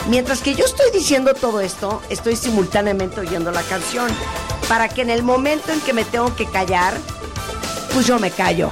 Mientras que yo estoy diciendo todo esto, estoy simultáneamente oyendo la canción, para que en el momento en que me tengo que callar, pues yo me callo.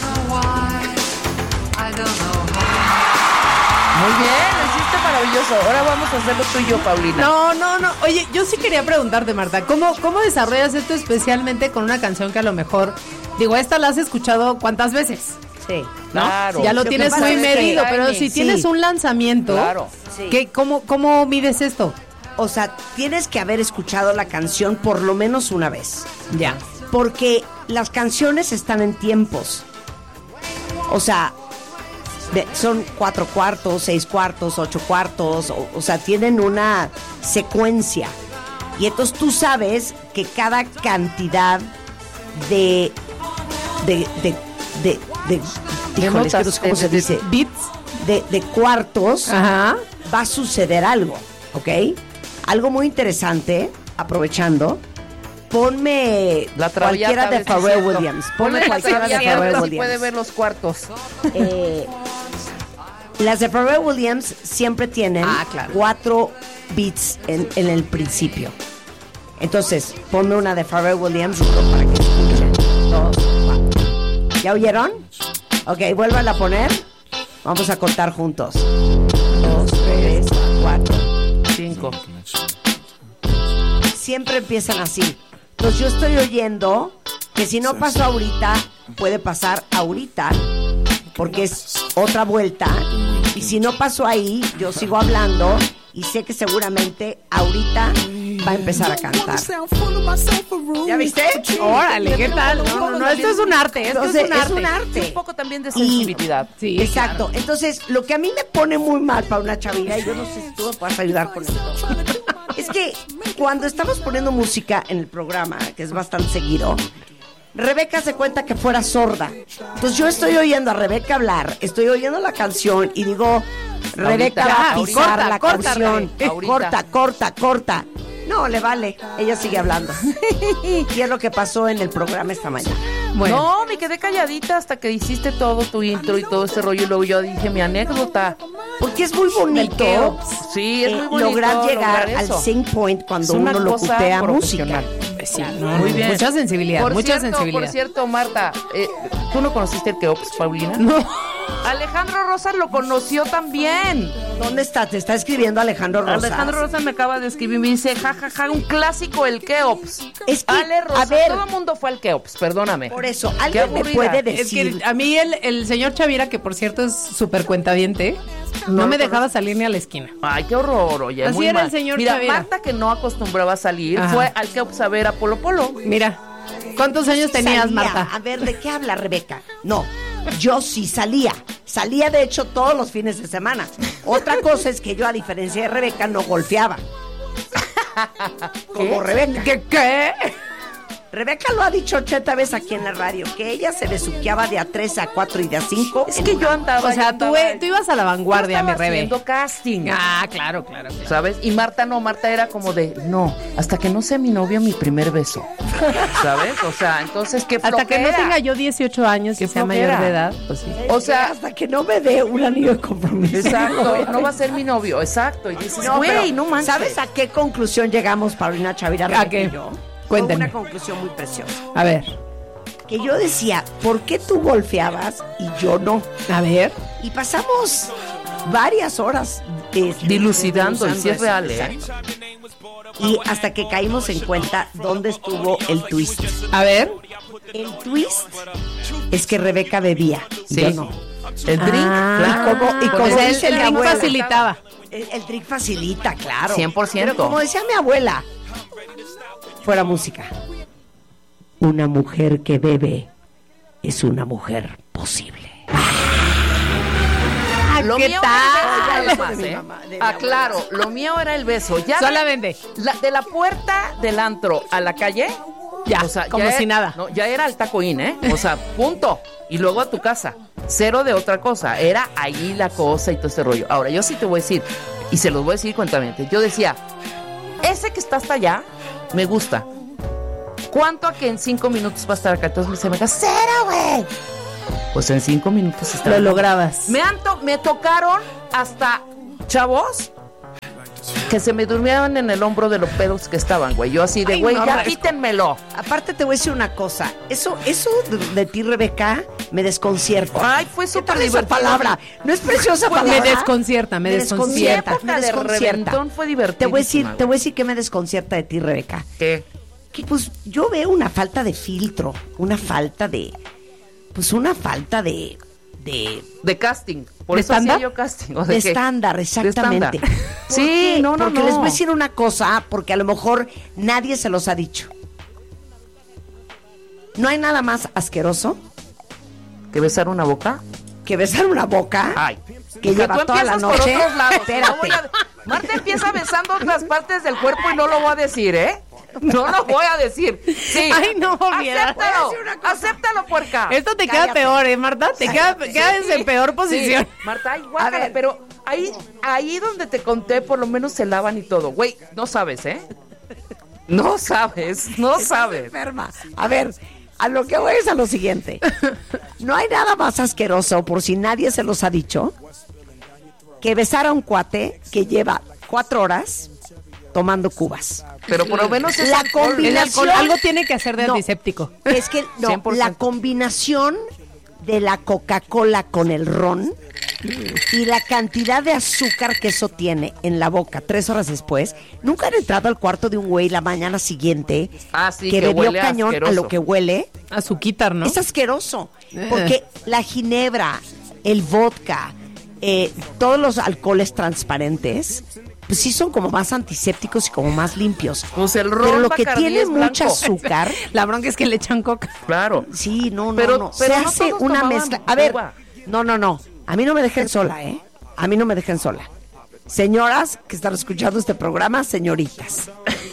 Muy bien, lo hiciste maravilloso. Ahora vamos a hacerlo tú y yo, Paulina. No. Oye, yo sí quería preguntarte, Marta, ¿cómo desarrollas esto especialmente con una canción que a lo mejor, digo, esta la has escuchado cuántas veces? Sí. ¿No? Claro. Ya lo tienes muy medido, pero si tienes un lanzamiento, claro. Sí. ¿cómo mides esto? O sea, tienes que haber escuchado la canción por lo menos una vez. Ya. Porque las canciones están en tiempos. O sea, son 4 cuartos, 6 cuartos, 8 cuartos. O sea, tienen una secuencia. Y entonces tú sabes que cada cantidad de híjole, es que no sé cómo se dice, Beats. de cuartos, Ajá. va a suceder algo, ¿ok? Algo muy interesante, aprovechando, ponme La cualquiera de Pharrell Williams. Ponme cualquiera de Pharrell Si Williams. puede ver los cuartos. Las de Pharrell Williams siempre tienen claro. 4 beats en el principio. Entonces, ponme una de Pharrell Williams, uno para que escuchen. 2, 4. ¿Ya oyeron? Ok, vuélvanla a poner. Vamos a contar juntos. 2, 3, 4, 5. Siempre empiezan así. Entonces yo estoy oyendo que si no pasó ahorita, puede pasar ahorita, porque es otra vuelta. Y si no pasó ahí, yo sigo hablando y sé que seguramente ahorita va a empezar a cantar. ¿Ya viste? Órale, ¿qué tal? No, esto es un arte, Entonces, es un un arte. arte. Un poco también de sensibilidad. Sí, Exacto. claro. Entonces, lo que a mí me pone muy mal para una chavilla, y yo no sé si tú me puedes ayudar con esto, es que cuando estamos poniendo música en el programa, que es bastante seguido, Rebeca se cuenta que fuera sorda. Entonces yo estoy oyendo a Rebeca hablar, estoy oyendo la canción y digo, Rebeca va a pisar la canción. Corta. No, le vale. Ella sigue hablando. Y es lo que pasó en el programa esta mañana. Bueno. No, me quedé calladita hasta que hiciste todo tu intro y todo ese rollo. Y luego yo dije mi anécdota. Porque es muy bonito. Sí, es muy bonito lograr llegar lograr eso. al sing point cuando Es una uno lo cosa cupea música. profesional. Sí, Muy bien. Mucha sensibilidad, Por cierto, Marta, ¿tú no conociste el Keops, Paulina? No. Alejandro Rosa lo conoció también. ¿Dónde está? Te está escribiendo Alejandro Rosas. Alejandro Rosa me acaba de escribir y me dice, jajaja, un clásico, el Keops. Es que, Ale Rosa, a ver, todo el mundo fue al Keops, perdóname. por eso, Qué alguien me aburrida. puede Es decir. que a mí el señor Chavira, que por cierto es súper cuentaviente, no me dejaba salir ni a la esquina. Ay, qué horror, oye, Así muy era mal. el señor Mira, Chavira. Marta, que no acostumbraba a salir, Ajá. fue al Keops a ver a Polo Polo. Mira, ¿cuántos años tenías, Salía. Marta? A ver, ¿de qué habla Rebeca? No, yo sí salía. Salía, de hecho, todos los fines de semana. Otra cosa es que yo, a diferencia de Rebeca, no golfeaba. Como Rebeca. ¿Qué? Rebeca lo ha dicho 80 veces aquí en la radio, que ella se besuqueaba de A3 a 4 y de A5. Es que yo andaba. O sea, tú ibas a la vanguardia, mi Rebe. haciendo casting. Ah, claro. ¿Sabes? Y Marta no, Marta era como de, no, hasta que no sea mi novio, mi primer beso. ¿Sabes? O sea, entonces, qué flojera. Hasta que no tenga yo 18 años y sea mayor flojera. de edad, pues sí. O sea, hasta que no me dé un anillo de compromiso. exacto, no va a ser mi novio, exacto. Y dices, No, pero, güey, no manches. ¿sabes a qué conclusión llegamos, Paulina Chavira? Rebeca qué? y yo? Cuéntenme. Fue una conclusión muy preciosa. A ver. Que yo decía, ¿por qué tú golfeabas y yo no? A ver. Y pasamos varias horas Dilucidando, y si es eso, real, exacto. Y hasta que caímos en cuenta dónde estuvo el twist. A ver. El twist es que Rebeca bebía y Sí. yo no. El drink, claro. y como Pues dice el mi drink abuela, facilitaba. el drink facilita, claro. 100%. Pero como decía mi abuela, fuera música, una mujer que bebe es una mujer posible. Lo ¿Qué mío tal? era el beso, además, ¿eh? Claro, lo mío era el beso. Ya Solamente. de la puerta del antro a la calle, Ya, o sea, como ya si nada. No, ya era el tacoín, ¿eh? O sea, punto. Y luego a tu casa. Cero de otra cosa. Era ahí la cosa y todo ese rollo. Ahora, yo sí te voy a decir, y se los voy a decir cuentamente. Yo decía, ese que está hasta allá, me gusta. ¿Cuánto a que en 5 minutos va a estar acá? Entonces se me dice, ¡cero, güey! Pues en 5 minutos está. Lo lograbas. Me tocaron hasta chavos que se me durmieran en el hombro de los pedos que estaban, güey. Yo así de, Ay, güey, no, ya Rebeca. quítenmelo. Aparte te voy a decir una cosa. Eso de ti, Rebeca, me desconcierta. Ay, fue ¿Qué súper tal esa divertido. palabra? ¿No es preciosa palabra? Me desconcierta. Mi Me época de desconcierta. reventón fue divertida. Te voy a decir que me desconcierta de ti, Rebeca. ¿Qué? Que pues yo veo una falta de filtro, una falta de De casting. Por ¿De eso hacía stand-up? yo casting. ¿O de qué? estándar, exactamente. De estándar. ¿Por Sí, qué? no. Porque les voy a decir una cosa, porque a lo mejor nadie se los ha dicho. No hay nada más asqueroso ¿Que besar una boca? que besar una boca Ay. que Hija, lleva tú toda la empiezas noche. por otros lados. Espérate. No voy a- Marta empieza besando otras partes del cuerpo y no lo voy a decir, ¿eh? No lo voy a decir. Sí. Ay, no, mira. Acéptalo. Voy a decir una cosa. Acéptalo, puerca. Esto te queda Cállate. peor, Marta. Te quedas en peor posición. Sí. Marta, ay, A guácala, ver. pero ahí donde te conté, por lo menos se lavan y todo. Güey, no sabes, ¿eh? No sabes. Enferma. A ver, a lo que voy es a lo siguiente. No hay nada más asqueroso, por si nadie se los ha dicho, que besar a un cuate que lleva 4 horas tomando cubas. Pero por lo menos es La alcohol. El combinación- alcohol, algo tiene que hacer de No. antiséptico. Es que no, 100%. la combinación de la Coca-Cola con el ron y la cantidad de azúcar que eso tiene en la boca 3 horas después. Nunca han entrado al cuarto de un güey la mañana siguiente Ah, sí, que que bebió huele cañón asqueroso. a lo que huele. Azuquitar, ¿no? Es asqueroso. Porque la ginebra, el vodka, todos los alcoholes transparentes, pues sí son como más antisépticos y como más limpios. Pues el ron Pero lo que Bacardí tiene es mucho blanco. azúcar. La bronca es que le echan coca. Claro. Sí, no. Pero Se no hace todos una tomaban mezcla. A ver, uva. no. A mí no me dejen sola, ¿eh? A mí no me dejen sola. Señoras que están escuchando este programa, señoritas,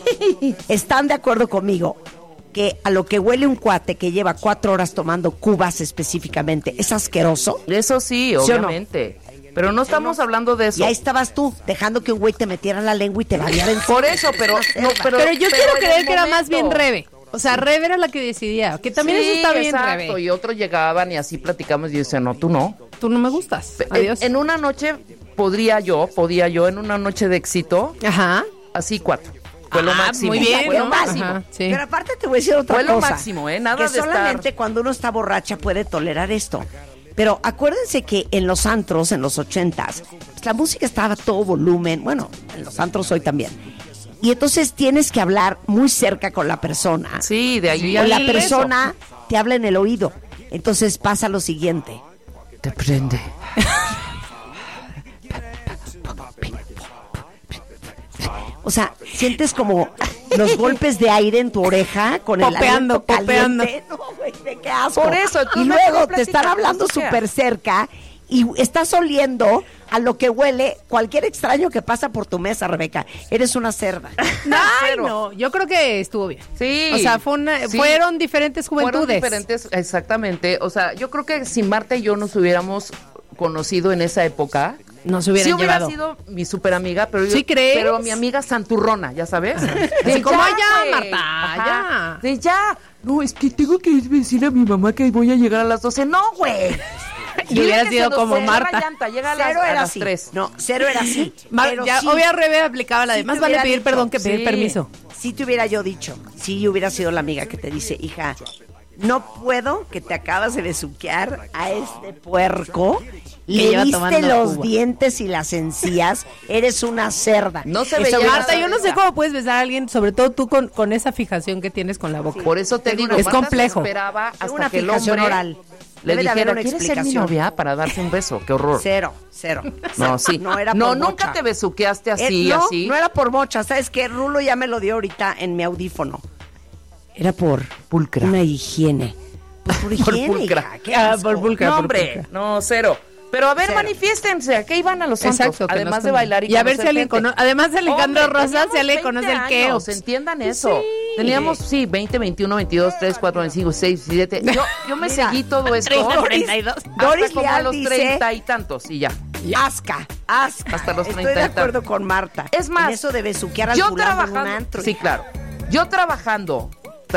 ¿están de acuerdo conmigo que a lo que huele un cuate que lleva 4 horas tomando cubas específicamente es asqueroso? Eso sí, ¿Sí o no? obviamente. Pero no estamos hablando de eso. Y ahí estabas tú, dejando que un güey te metiera la lengua y te variara en Por eso, pero no, Pero yo quiero en creer el que era más bien momento. Rebe. O sea, Rebe era la que decidía. Que también Sí, eso está bien, exacto. Rebe. Y otros llegaban y así platicamos y yo decía, no, tú no. Tú no me gustas. Adiós. En una noche podía yo, en una noche de éxito, Ajá. así 4. Fue lo máximo. Muy bien, Fue lo ¿no? máximo. Ajá, sí. Pero aparte te voy a decir otra Fue lo cosa. máximo, ¿eh? Nada que de estar- solamente cuando uno está borracha puede tolerar esto. Pero acuérdense que en los antros, en los 80s, pues la música estaba a todo volumen. Bueno, en los antros hoy también. Y entonces tienes que hablar muy cerca con la persona. Sí, de ahí O la al persona te habla en el oído. Entonces pasa lo siguiente. beso. Te prende. O sea, sientes como los golpes de aire en tu oreja con el Popeando, aliento caliente. popeando. No, güey, de qué asco. Por eso, tú y me luego platicas, te están hablando o sea. súper cerca y estás oliendo a lo que huele cualquier extraño que pasa por tu mesa, Rebeca. Eres una cerda. Ay, Cero. no. Yo creo que estuvo bien. Sí. O sea, Sí. fueron diferentes Fueron juventudes. diferentes, exactamente. O sea, yo creo que si Marta y yo nos hubiéramos conocido en esa época, No se hubieran sí hubiera llevado. sido mi super amiga, pero ¿Sí crees? pero mi amiga santurrona, ya sabes. Así como ya, güey. Marta, Ajá. ya. De ya. No, es que tengo que decir a mi mamá que voy a llegar a las 12. No, güey. Y hubiera sido como Marta. Llega a Cero las, era a las así. 3. No, cero era así. Pero Ya, sí, obvia Rebe aplicaba la de sí más te vale hubiera pedir dicho. perdón que pedir Sí. permiso. si te hubiera yo dicho, si yo hubiera sido la amiga que te dice, hija, no puedo que te acabas de besuquear a este puerco. Le lleva viste tomando los Cuba. dientes y las encías. Eres una cerda. No se Eso veía hubiera Marta, sido yo no sé ella. cómo puedes besar a alguien, sobre todo tú con esa fijación que tienes con la boca. Por eso te digo, Es Marta complejo. se esperaba Tengo hasta una que el fijación hombre oral. le Debe de haber dijera, una ¿quieres ser mi explicación". novia para darse un beso? Qué horror. Cero. No, sí. No era No, por nunca mocha. te besuqueaste así, no, así. no era por mocha. ¿Sabes qué? Rulo ya me lo dio ahorita en mi audífono. Era por Pulcra. una higiene. Pues por higiene. pulcra. hija, qué Ah, asco. por pulcra. No, por hombre, pulcra. no, cero. Pero a ver, Cero. manifiéstense, ¿a qué iban a los santos? Exacto, que Además nos de bailar y a ver conocer si alguien gente. conoce. Además de Alejandro Hombre, Rosas, si teníamos alguien conoce el 20 queo. años, entiendan eso. Teníamos, sí, 20, 21, 22, 3, 4, 25, 6, 7. Yo me Mira, seguí todo esto. 42. Hasta Doris como a Leal los dice- 30 y tantos y ya. Asca. Hasta los 30 Estoy de y acuerdo tantos. con Marta. Es más, en eso de besuquear al yo fulano en un trabajando, antro. sí, hija. claro. Yo trabajando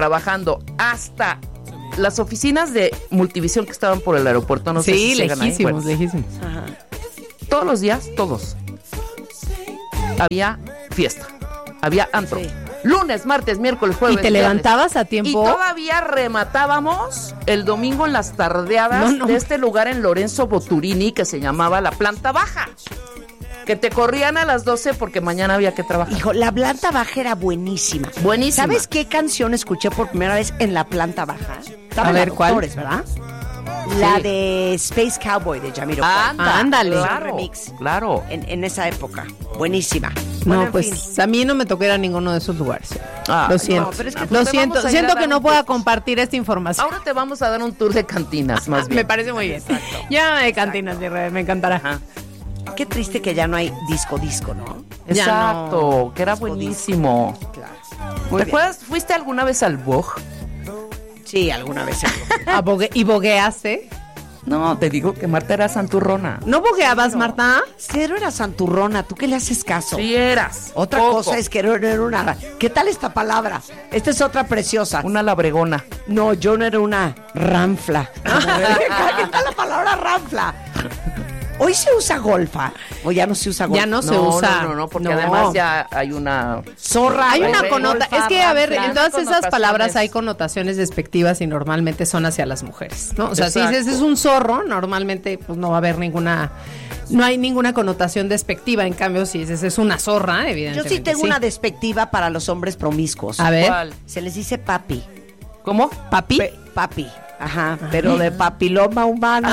hasta las oficinas de Multivisión que estaban por el aeropuerto, no sé Sí, si llegan ahí. lejísimos, Bueno, lejísimos. Ajá. todos los días, todos. Había fiesta. Había antro. Sí. Lunes, martes, miércoles, jueves. ¿Y te viernes. levantabas a tiempo? Y todavía rematábamos el domingo en las tardeadas de este lugar en Lorenzo Boturini que se llamaba La Planta Baja. Que te corrían a las 12 porque mañana había que trabajar. Hijo, la planta baja era buenísima. Buenísima. ¿Sabes qué canción escuché por primera vez en la planta baja? A ver, ¿cuál? Doctores, ¿verdad? La de Space Cowboy de Jamiroquai. Ándale. Claro, remix. Claro. En esa época. Buenísima. No, Bueno, en pues fin. a mí no me tocó ir a ninguno de esos lugares. Ah, Lo siento. no, pero es que Lo pues te siento. vamos a ir Siento a que dar no un pueda tour. compartir esta información. Ahora te vamos a dar un tour de cantinas, más bien. Me parece muy bien. Ya de cantinas, mi rey, me encantará. Ajá. Qué triste que ya no hay disco, ¿no? Ya Exacto, no. que era Disco, buenísimo. Claro. ¿Te acuerdas? ¿Fuiste alguna vez al Vogue? Sí, alguna vez. ¿Y bogueaste? No, te digo que Marta era santurrona. ¿No bogueabas, Marta? Cero era santurrona, ¿tú qué le haces caso? Sí eras. Otra Poco. cosa es que no era una... ¿Qué tal esta palabra? Esta es otra preciosa. Una labregona. No, yo no era una ranfla. ¿Qué tal la palabra ranfla? ¿Hoy se usa golfa? ¿O ya no se usa golfa? Ya no se usa. No, porque además ya hay una... Zorra. Hay una Golfa, connotación. Es que, a ver, ranfla, en todas esas connotaciones. palabras hay connotaciones despectivas y normalmente son hacia las mujeres, ¿no? O sea, si Exacto. dices es un zorro, normalmente pues no va a haber ninguna... No hay ninguna connotación despectiva. En cambio, si dices es una zorra, Yo evidentemente. sí tengo una despectiva para los hombres promiscuos. A ver, ¿Cuál? Se les dice papi. ¿Cómo? papi. Papi. Ajá, pero de papiloma humano.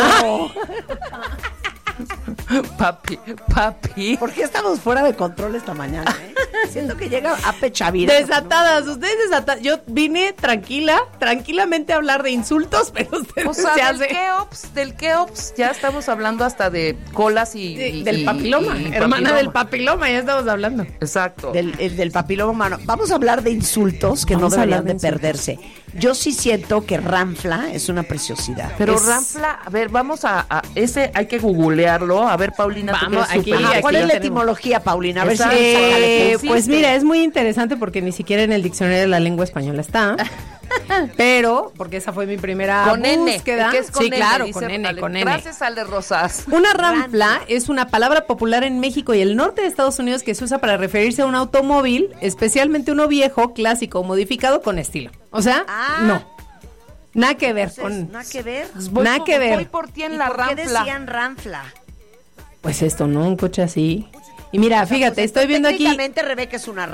Papi. ¿Por qué estamos fuera de control esta mañana? Siento que llega Ape Chavira. Desatadas, ustedes desatadas. Yo vine tranquilamente a hablar de insultos, pero ustedes O sea, se del Keops, ya estamos hablando hasta de colas y del papiloma, y hermana del papiloma, ya estamos hablando. Exacto. Del papiloma humano. Vamos a hablar de insultos que Vamos no a hablar deberían de de insultos. perderse. Yo sí siento que ranfla es una preciosidad. Pero Es- ranfla, a ver, vamos a ese hay que googlearlo. A ver, Paulina, tú Vamos, que eres aquí, súper aquí ¿Cuál es la tenemos. etimología, Paulina? A ver si Exacto. nos saca de qué Pues existe. mira, es muy interesante porque ni siquiera en el diccionario de la lengua española está. Pero, porque esa fue mi primera con N, búsqueda. que es con sí, N, claro, dice con N, Ale. con N. Gracias, Ale Rosas. Una ranfla es una palabra popular en México y el norte de Estados Unidos que se usa para referirse a un automóvil, especialmente uno viejo, clásico, modificado con estilo. O sea, no. Nada que ver con... Nada que ver. Nada que ver. Voy por ti en ¿Y la por qué ranfla. decían ranfla? Pues esto, ¿no? Un coche así. Y mira, fíjate, estoy viendo aquí... Técnicamente Rebeca es una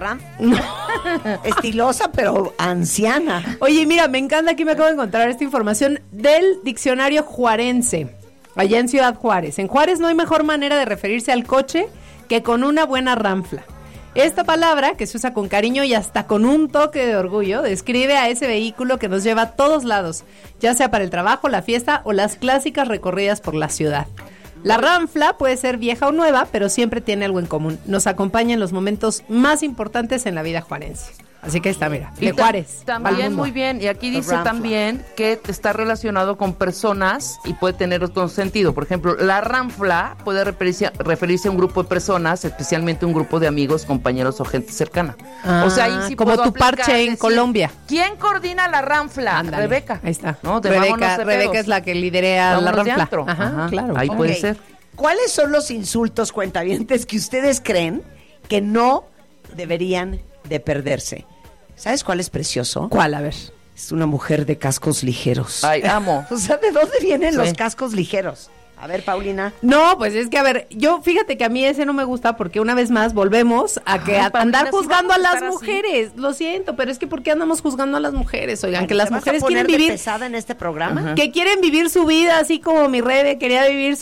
estilosa, pero anciana. Oye, mira, me encanta, aquí me acabo de encontrar esta información del diccionario juarense, allá en Ciudad Juárez. En Juárez no hay mejor manera de referirse al coche que con una buena ranfla. Esta palabra, que se usa con cariño y hasta con un toque de orgullo, describe a ese vehículo que nos lleva a todos lados, ya sea para el trabajo, la fiesta o las clásicas recorridas por la ciudad. La ranfla puede ser vieja o nueva, pero siempre tiene algo en común. Nos acompaña en los momentos más importantes en la vida juarense. Así que está, mira, Y de Juárez. pa'l También mundo. muy bien, y aquí dice ranfla. también que está relacionado con personas y puede tener otro sentido. Por ejemplo, la ranfla puede referirse a un grupo de personas, especialmente un grupo de amigos, compañeros o gente cercana. Ah, o sea, ahí sí como puedo tu aplicar, parche en decir, Colombia. ¿Quién coordina la ranfla? Ándale, Rebeca. Ahí está. ¿No? De vámonos de Rebeca pedos. es la que lidera la Vámonos de ranfla. antro. Ajá, claro. Ahí puede Ok. ser. ¿Cuáles son los insultos, cuentavientes, que ustedes creen que no deberían de perderse? ¿Sabes cuál es precioso? ¿Cuál? A ver. Es una mujer de cascos ligeros. Ay, amo. O sea, ¿de dónde vienen Sí. los cascos ligeros? A ver, Paulina. No, pues es que, a ver, yo fíjate que a mí ese no me gusta porque una vez más volvemos a que Ay, a Paulina, andar sí juzgando vamos a a las estar así. mujeres. Lo siento, pero es que ¿por qué andamos juzgando a las mujeres? Oigan, que las ¿Te vas a mujeres poner quieren de vivir... pesada en este programa? Que quieren vivir su vida así como mi Rebe quería vivir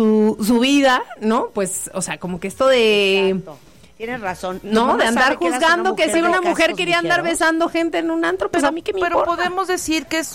su vida, ¿no? Pues, o sea, como que esto de... Exacto. Tienes razón. Tu No, mamá de andar sabe que eras juzgando que si de una mujer cascos quería andar ligeros. besando gente en un antro, pues a mí que me pero importa. podemos decir que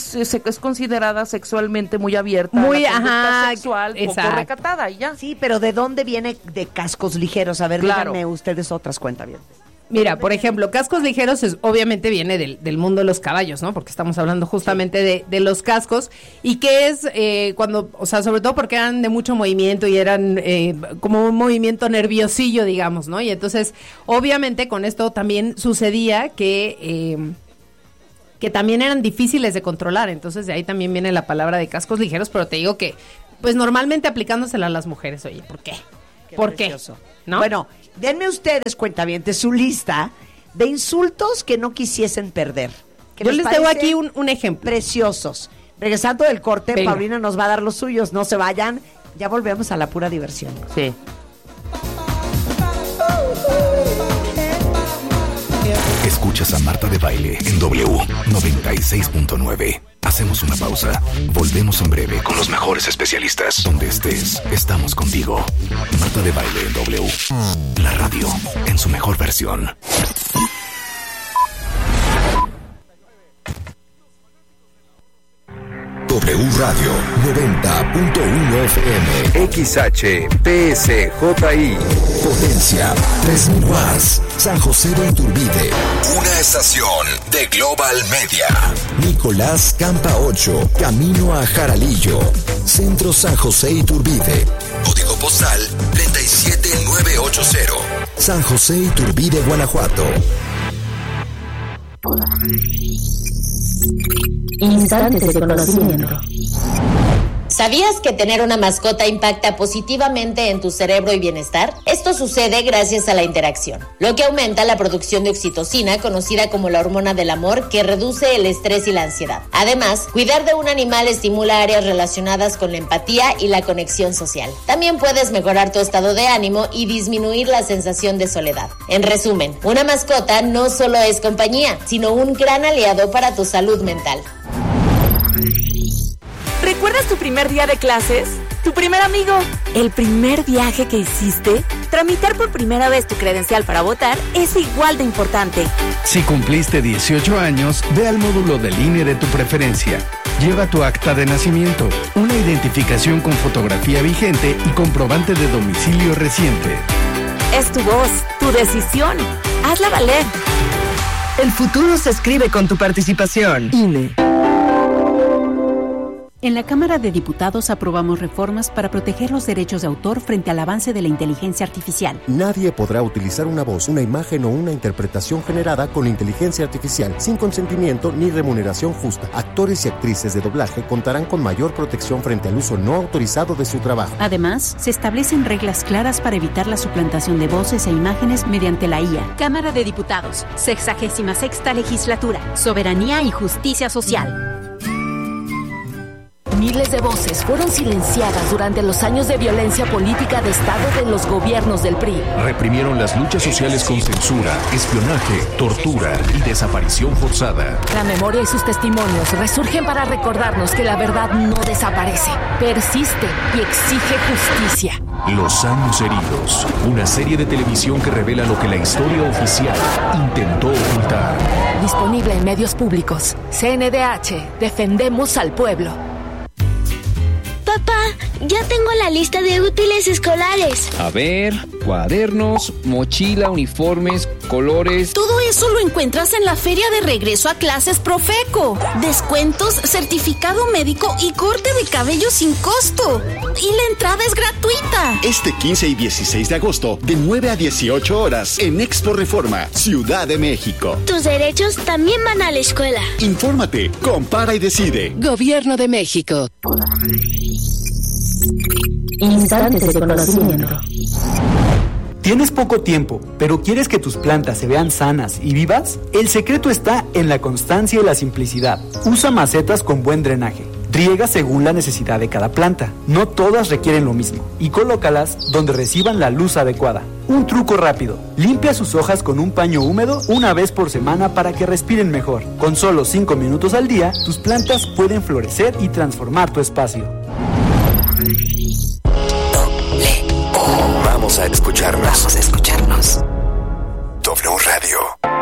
es considerada sexualmente muy abierta, Muy, la conducta ajá, sexual, poco exacto. recatada y ya. Sí, pero ¿de dónde viene de cascos ligeros? A ver, Claro. díganme ustedes otras cuentas bien. Mira, por ejemplo, cascos ligeros obviamente viene del mundo de los caballos, ¿no? Porque estamos hablando justamente de los cascos y que es cuando, o sea, sobre todo porque eran de mucho movimiento y eran como un movimiento nerviosillo, digamos, ¿no? Y entonces, obviamente con esto también sucedía que también eran difíciles de controlar, entonces de ahí también viene la palabra de cascos ligeros, pero te digo que, pues normalmente aplicándosela a las mujeres, oye, ¿por qué? ¿Por qué? Precioso. ¿No? Bueno, Denme ustedes, cuentavientes, su lista de insultos que no quisiesen perder. Yo les tengo aquí un ejemplo. Preciosos. Regresando del corte, Venga. Paulina nos va a dar los suyos. No se vayan. Ya volvemos a la pura diversión. Sí. Escuchas a Marta de Baile en W 96.9. Hacemos una pausa. Volvemos en breve con los mejores especialistas. Donde estés, estamos contigo. Marta de Baile en W. La radio en su mejor versión. W Radio 90.1 FM. XHPSJI. Potencia 3000 watts. San José de Iturbide. Una estación de Global Media. Nicolás Campa 8, camino a Jaralillo. Centro San José Iturbide. Código postal 37980. San José Iturbide, Guanajuato. Instantes de conocimiento. ¿Sabías que tener una mascota impacta positivamente en tu cerebro y bienestar? Esto sucede gracias a la interacción, lo que aumenta la producción de oxitocina, conocida como la hormona del amor, que reduce el estrés y la ansiedad. Además, cuidar de un animal estimula áreas relacionadas con la empatía y la conexión social. También puedes mejorar tu estado de ánimo y disminuir la sensación de soledad. En resumen, una mascota no solo es compañía, sino un gran aliado para tu salud mental. ¿Recuerdas tu primer día de clases? ¿Tu primer amigo? ¿El primer viaje que hiciste? Tramitar por primera vez tu credencial para votar es igual de importante. Si cumpliste 18 años, ve al módulo del INE de tu preferencia. Lleva tu acta de nacimiento, una identificación con fotografía vigente y comprobante de domicilio reciente. Es tu voz, tu decisión. Hazla valer. El futuro se escribe con tu participación. INE. En la Cámara de Diputados aprobamos reformas para proteger los derechos de autor frente al avance de la inteligencia artificial. Nadie podrá utilizar una voz, una imagen o una interpretación generada con inteligencia artificial sin consentimiento ni remuneración justa. Actores y actrices de doblaje contarán con mayor protección frente al uso no autorizado de su trabajo. Además, se establecen reglas claras para evitar la suplantación de voces e imágenes mediante la IA. Cámara de Diputados, 66ª Legislatura, Soberanía y Justicia Social. Miles de voces fueron silenciadas durante los años de violencia política de Estado de los gobiernos del PRI. Reprimieron las luchas sociales con censura, espionaje, tortura y desaparición forzada. La memoria y sus testimonios resurgen para recordarnos que la verdad no desaparece, persiste y exige justicia. Los años heridos, una serie de televisión que revela lo que la historia oficial intentó ocultar. Disponible en medios públicos. CNDH, defendemos al pueblo. Papá, ya tengo la lista de útiles escolares. A ver, cuadernos, mochila, uniformes, colores. Todo eso lo encuentras en la feria de regreso a clases Profeco. Descuentos, certificado médico y corte de cabello sin costo. Y la entrada es gratuita. Este 15 y 16 de agosto, de 9 a 18 horas, en Expo Reforma, Ciudad de México. Tus derechos también van a la escuela. Infórmate, compara y decide. Gobierno de México. Instantes de conocimiento. ¿Tienes poco tiempo, pero quieres que tus plantas se vean sanas y vivas? El secreto está en la constancia y la simplicidad. Usa macetas con buen drenaje. Riega según la necesidad de cada planta. No todas requieren lo mismo. Y colócalas donde reciban la luz adecuada. Un truco rápido. Limpia sus hojas con un paño húmedo una vez por semana para que respiren mejor. Con solo 5 minutos al día, tus plantas pueden florecer y transformar tu espacio. Vamos a escucharnos. W Radio.